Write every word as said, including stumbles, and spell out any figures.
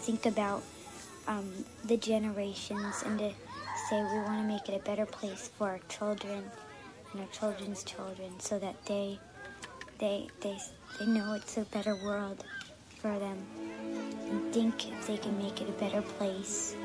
think about um, the generations and to say we want to make it a better place for our children and our children's children, so that they they they they know it's a better world for them, and think if they can make it a better place.